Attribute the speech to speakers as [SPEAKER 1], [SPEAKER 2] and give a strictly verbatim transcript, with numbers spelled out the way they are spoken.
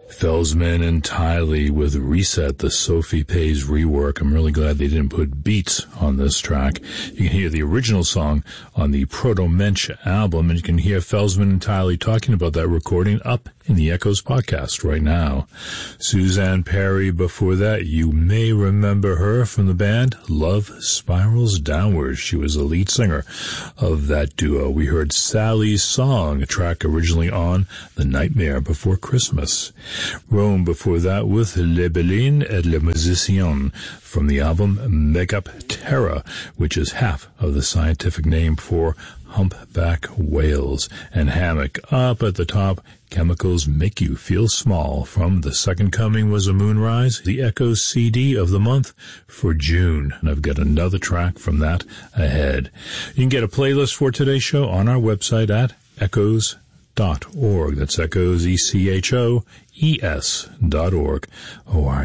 [SPEAKER 1] Felsman and Tiley with Reset, the Sophie Pays rework. I'm really glad they didn't put beats on this track. You can hear the original song on the Proto-Mensch album, and you can hear Felsman and Tiley talking about that recording up in the Echoes podcast right now. Suzanne Perry before that, you may remember her from the band Love Spirals Downward. She was the lead singer of that duo. We heard Sally's Song, a track originally on The Nightmare Before Christmas. Rome before that with Les Baleines et les Musiciens from the album Make Up Terra, which is half of the scientific name for humpback whales. And Hammock up at the top, Chemicals Make You Feel Small from The Second Coming Was a Moonrise, the Echoes C D of the month for June. And I've got another track from that ahead. You can get a playlist for today's show on our website at echoes dot org. That's Echoes, E C H O E S dot org. O R